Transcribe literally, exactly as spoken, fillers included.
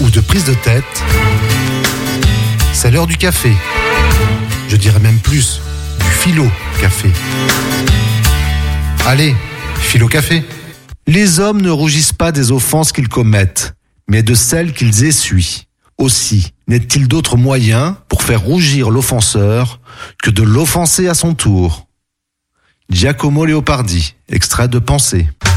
ou de prise de tête, c'est l'heure du café. Je dirais même plus, du philo-café. Allez, philo-café. Les hommes ne rougissent pas des offenses qu'ils commettent, mais de celles qu'ils essuient. Aussi, n'est-il d'autre moyen pour faire rougir l'offenseur que de l'offenser à son tour? Giacomo Leopardi, extrait de Pensée.